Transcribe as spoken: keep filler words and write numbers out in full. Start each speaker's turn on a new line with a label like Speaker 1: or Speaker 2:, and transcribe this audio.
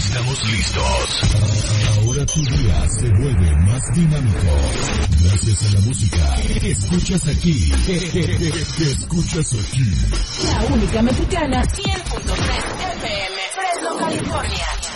Speaker 1: Estamos listos. Ahora tu día se vuelve más dinámico. Gracias a la música que escuchas aquí. Que escuchas aquí.
Speaker 2: La única mexicana, cien punto tres F M, Fresno, California.